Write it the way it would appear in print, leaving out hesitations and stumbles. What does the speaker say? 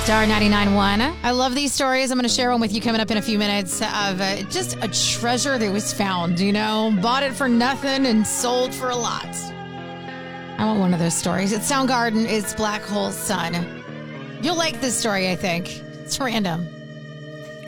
Star 99.1. I love these stories. I'm going to share one with you coming up in a few minutes of just a treasure that was found, bought it for nothing and sold for a lot. I want one of those stories. It's Soundgarden. It's Black Hole Sun. You'll like this story, I think. It's random.